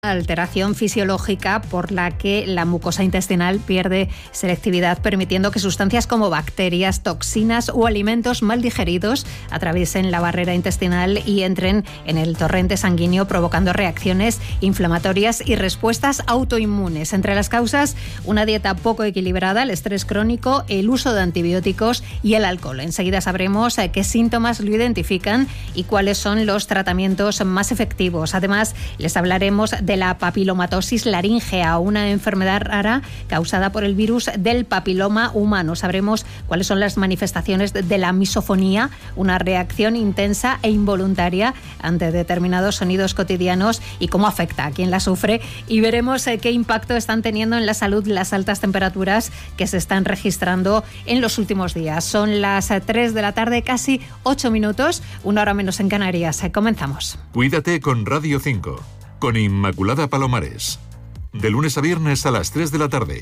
Alteración fisiológica por la que la mucosa intestinal pierde selectividad, permitiendo que sustancias como bacterias, toxinas o alimentos mal digeridos atraviesen la barrera intestinal y entren en el torrente sanguíneo, provocando reacciones inflamatorias y respuestas autoinmunes. Entre las causas, una dieta poco equilibrada, el estrés crónico, el uso de antibióticos y el alcohol. Enseguida sabremos qué síntomas lo identifican y cuáles son los tratamientos más efectivos. Además, les hablaremos de la papilomatosis laríngea, una enfermedad rara causada por el virus del papiloma humano. Sabremos cuáles son las manifestaciones de la misofonía, una reacción intensa e involuntaria ante determinados sonidos cotidianos y cómo afecta a quien la sufre. Y veremos qué impacto están teniendo en la salud las altas temperaturas que se están registrando en los últimos días. Son las 3 de la tarde, casi 8 minutos, una hora menos en Canarias. Comenzamos. Cuídate con Radio 5. Con Inmaculada Palomares. De lunes a viernes a las 3 de la tarde.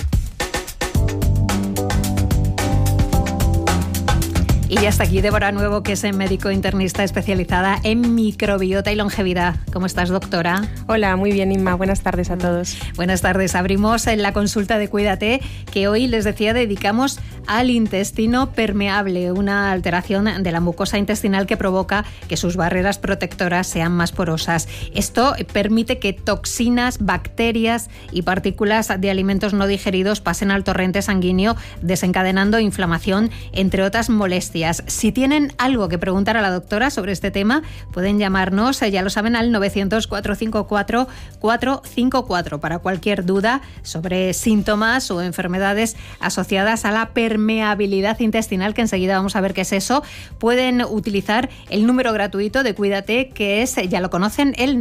Y ya está aquí Débora Nuevo, que es médico internista especializada en microbiota y longevidad. ¿Cómo estás, doctora? Hola, muy bien, Inma. Buenas tardes a todos. Buenas tardes. Abrimos en la consulta de Cuídate, que hoy, les decía, dedicamos al intestino permeable, una alteración de la mucosa intestinal que provoca que sus barreras protectoras sean más porosas. Esto permite que toxinas, bacterias y partículas de alimentos no digeridos pasen al torrente sanguíneo, desencadenando inflamación, entre otras molestias. Si tienen algo que preguntar a la doctora sobre este tema, pueden llamarnos, ya lo saben, al 900-454-454 para cualquier duda sobre síntomas o enfermedades asociadas a la permeabilidad intestinal, que enseguida vamos a ver qué es eso. Pueden utilizar el número gratuito de Cuídate, que es, ya lo conocen, el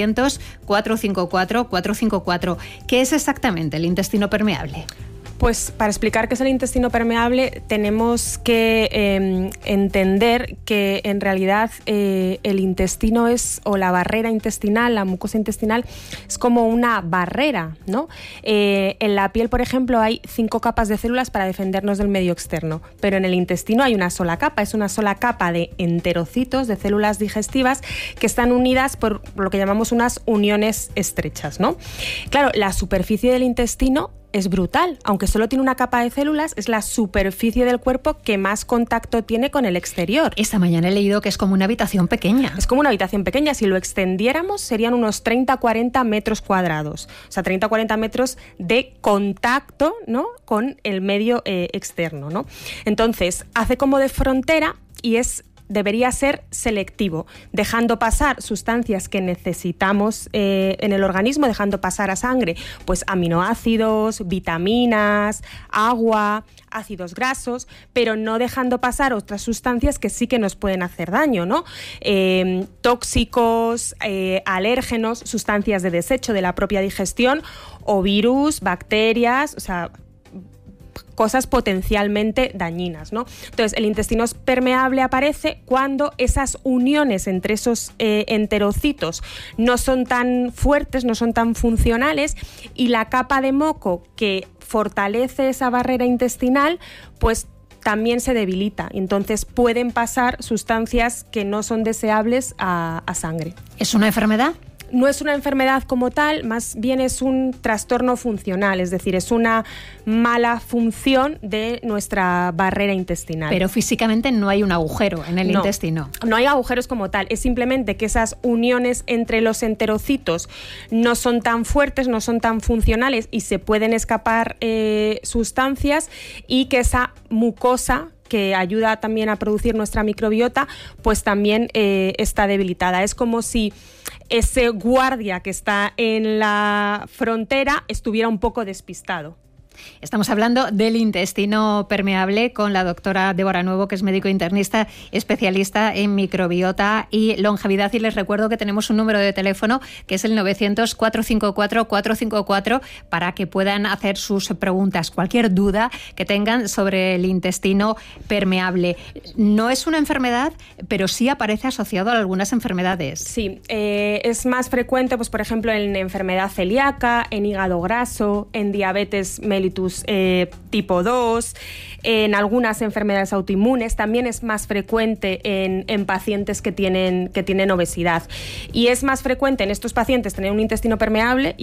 900-454-454. ¿Qué es exactamente el intestino permeable? Pues para explicar qué es el intestino permeable tenemos que entender que en realidad el intestino o la barrera intestinal, la mucosa intestinal, es como una barrera, ¿no? En la piel, por ejemplo, hay 5 capas de células para defendernos del medio externo, pero en el intestino hay una sola capa, es una sola capa de enterocitos, de células digestivas, que están unidas por lo que llamamos unas uniones estrechas, ¿no? Claro, la superficie del intestino es brutal, aunque solo tiene una capa de células, es la superficie del cuerpo que más contacto tiene con el exterior. Esta mañana he leído que es como una habitación pequeña. Es como una habitación pequeña, si lo extendiéramos serían unos 30-40 metros cuadrados, o sea, 30-40 metros de contacto, ¿no?, con el medio externo, ¿no? Entonces, hace como de frontera y debería ser selectivo, dejando pasar sustancias que necesitamos en el organismo, dejando pasar a sangre pues aminoácidos, vitaminas, agua, ácidos grasos, pero no dejando pasar otras sustancias que sí que nos pueden hacer daño, ¿no? Tóxicos, alérgenos, sustancias de desecho de la propia digestión o virus, bacterias, o sea, cosas potencialmente dañinas, ¿no? Entonces, el intestino permeable aparece cuando esas uniones entre esos enterocitos no son tan fuertes, no son tan funcionales, y la capa de moco que fortalece esa barrera intestinal, pues también se debilita. Entonces, pueden pasar sustancias que no son deseables a sangre. ¿Es una enfermedad? No es una enfermedad como tal, más bien es un trastorno funcional, es decir, es una mala función de nuestra barrera intestinal. Pero físicamente no hay un agujero en el intestino. No hay agujeros como tal, es simplemente que esas uniones entre los enterocitos no son tan fuertes, no son tan funcionales y se pueden escapar sustancias, y que esa mucosa que ayuda también a producir nuestra microbiota, pues también está debilitada. Es como si ese guardia que está en la frontera estuviera un poco despistado. Estamos hablando del intestino permeable con la doctora Débora Nuevo, que es médico internista especialista en microbiota y longevidad. Y les recuerdo que tenemos un número de teléfono que es el 900-454-454 para que puedan hacer sus preguntas, cualquier duda que tengan sobre el intestino permeable. No es una enfermedad, pero sí aparece asociado a algunas enfermedades. Sí, es más frecuente, pues por ejemplo, en enfermedad celíaca, en hígado graso, en diabetes mellitus tipo 2, en algunas enfermedades autoinmunes, también es más frecuente en pacientes que tienen obesidad. Y es más frecuente en estos pacientes tener un intestino permeable